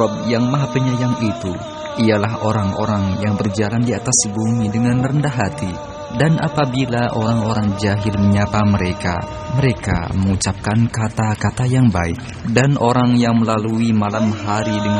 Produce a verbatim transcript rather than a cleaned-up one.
Rob yang Maha Penyayang itu ialah orang-orang yang berjalan di atas bumi dengan rendah hati. Dan apabila orang-orang jahil menyapa mereka, mereka mengucapkan kata-kata yang baik. Dan orang yang melalui malam hari dengan